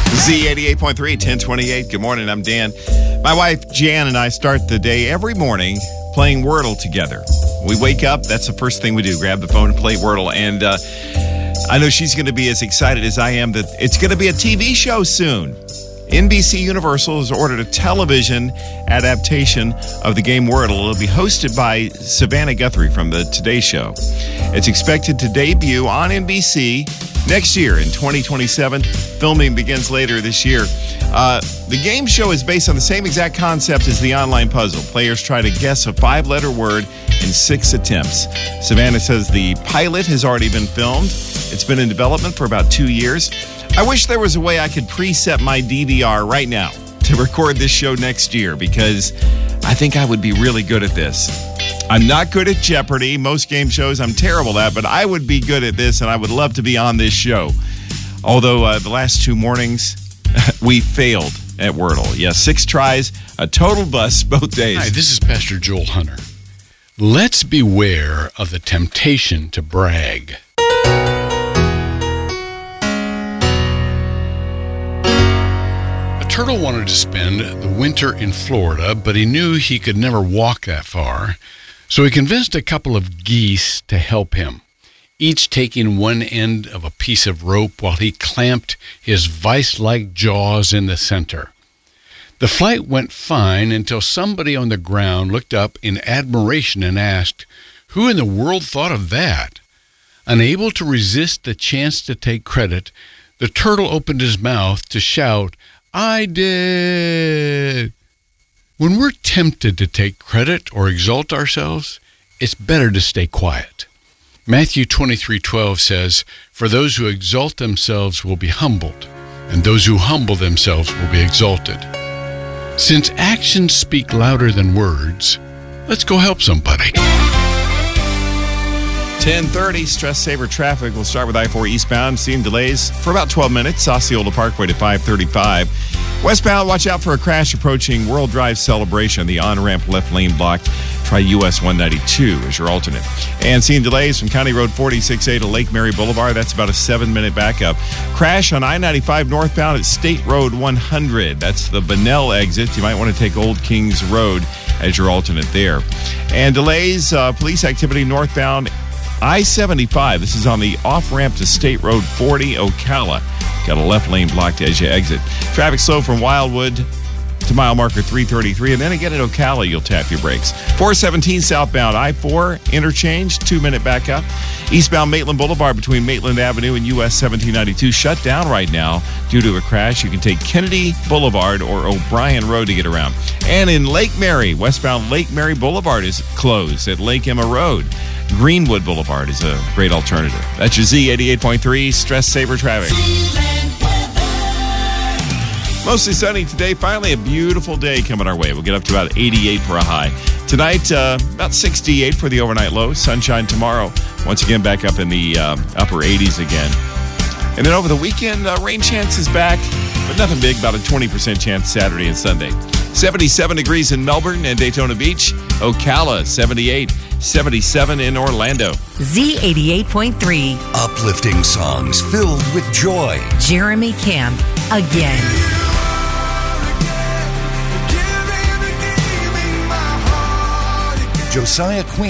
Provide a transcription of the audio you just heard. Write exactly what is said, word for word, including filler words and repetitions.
Z eighty-eight point three, ten twenty-eight. Good morning, I'm Dan. My wife, Jan, and I start the day every morning playing Wordle together. We wake up, that's the first thing we do, grab the phone and play Wordle. And uh, I know she's going to be as excited as I am that it's going to be a T V show soon. N B C Universal has ordered a television adaptation of the game Wordle. It'll be hosted by Savannah Guthrie from the Today Show. It's expected to debut on N B C next year in twenty twenty-seven. Filming begins later this year. Uh, the game show is based on the same exact concept as the online puzzle. Players try to guess a five-letter word in six attempts. Savannah says the pilot has already been filmed. It's been in development for about two years. I wish there was a way I could preset my D V R right now to record this show next year because I think I would be really good at this. I'm not good at Jeopardy. Most game shows I'm terrible at, but I would be good at this, and I would love to be on this show. Although uh, the last two mornings, we failed at Wordle. Yeah, six tries, a total bust both days. Hi, this is Pastor Joel Hunter. Let's beware of the temptation to brag. A turtle wanted to spend the winter in Florida, but he knew he could never walk that far. So he convinced a couple of geese to help him, each taking one end of a piece of rope while he clamped his vice-like jaws in the center. The flight went fine until somebody on the ground looked up in admiration and asked, "Who in the world thought of that?" Unable to resist the chance to take credit, the turtle opened his mouth to shout, "I did!" When we're tempted to take credit or exalt ourselves, it's better to stay quiet. Matthew twenty-three twelve says, "For those who exalt themselves will be humbled, and those who humble themselves will be exalted." Since actions speak louder than words, let's go help somebody. ten thirty, stress saver traffic. We'll start with I four eastbound. Seeing delays for about twelve minutes. Osceola Parkway to five thirty-five. Westbound, watch out for a crash approaching World Drive Celebration. The on-ramp left lane blocked. Try U S one ninety-two as your alternate. And seeing delays from County Road forty-six A to Lake Mary Boulevard. That's about a seven-minute backup. Crash on I ninety-five northbound at State Road one hundred. That's the Bunnell exit. You might want to take Old Kings Road as your alternate there. And delays, uh, police activity northbound I seventy-five. This is on the off-ramp to State Road forty, Ocala. Got a left lane blocked as you exit. Traffic slow from Wildwood to mile marker three thirty-three. And then again at Ocala, you'll tap your brakes. four seventeen southbound I four interchange, two-minute backup. Eastbound Maitland Boulevard between Maitland Avenue and U S seventeen ninety-two shut down right now due to a crash. You can take Kennedy Boulevard or O'Brien Road to get around. And in Lake Mary, westbound Lake Mary Boulevard is closed at Lake Emma Road. Greenwood Boulevard is a great alternative. That's your Z eighty-eight point three stress saver traffic. Mostly sunny today. Finally, a beautiful day coming our way. We'll get up to about eighty-eight for a high. Tonight, uh, about sixty-eight for the overnight low. Sunshine tomorrow. Once again, back up in the uh, upper eighties again. And then over the weekend, uh, rain chance is back, but nothing big. About a twenty percent chance Saturday and Sunday. seventy-seven degrees in Melbourne and Daytona Beach. Ocala, seventy-eight. seventy-seven in Orlando. Z eighty-eight point three. Uplifting songs filled with joy. Jeremy Camp, again. Josiah Quinn.